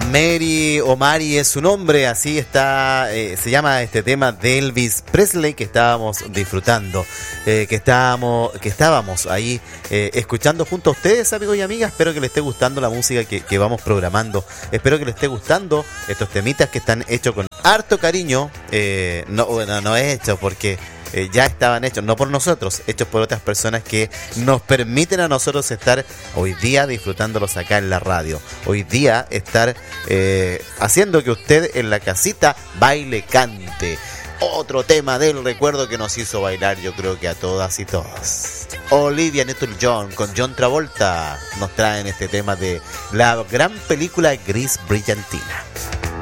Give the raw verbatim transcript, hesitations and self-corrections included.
Mary o Mari es su nombre, así está, eh, se llama este tema de Elvis Presley que estábamos disfrutando, eh, que estábamos, que estábamos ahí eh, escuchando junto a ustedes, amigos y amigas. Espero que les esté gustando la música que, que vamos programando, espero que les esté gustando estos temitas que están hechos con harto cariño, eh, no, bueno, no es hecho porque Eh, ya estaban hechos, no por nosotros, hechos por otras personas que nos permiten a nosotros estar hoy día disfrutándolos acá en la radio, hoy día estar eh, haciendo que usted en la casita baile, cante. Otro tema del recuerdo que nos hizo bailar, yo creo que a todas y todos. Olivia Newton-John con John Travolta nos traen este tema de la gran película Gris Brillantina.